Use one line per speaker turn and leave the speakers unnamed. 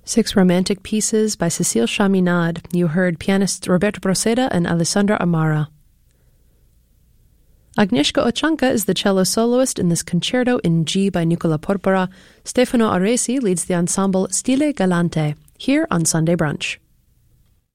6 romantic pieces by Cecile Chaminade. You heard pianists Roberto Broceda and Alessandra Amara. Agnieszka Ochanka is the cello soloist in this concerto in G by Nicola Porpora. Stefano Aresi leads the ensemble Stile Galante, here on Sunday Brunch.